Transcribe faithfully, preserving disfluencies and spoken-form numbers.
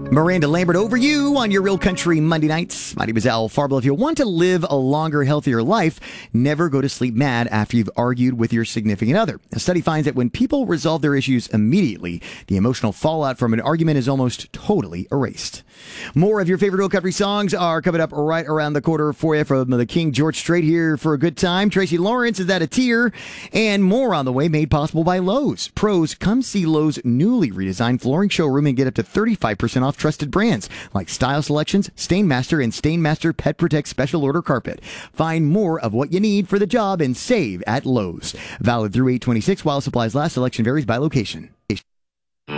Miranda Lambert over you on your Real Country Monday nights. My name is Al Farble. If you want to live a longer, healthier life, never go to sleep mad after you've argued with your significant other. A study finds that when people resolve their issues immediately, the emotional fallout from an argument is almost totally erased. More of your favorite Real Country songs are coming up right around the corner for you from the King George Strait here for a good time. Tracy Lawrence, Is That a Tear? And more on the way, made possible by Lowe's. Pros, come see Lowe's newly redesigned flooring showroom and get up to thirty-five percent off trusted brands like Style Selections, Stainmaster, and Stainmaster Pet Protect Special Order Carpet. Find more of what you need for the job and save at Lowe's. Valid through eight twenty-six while supplies last. Selection varies by location.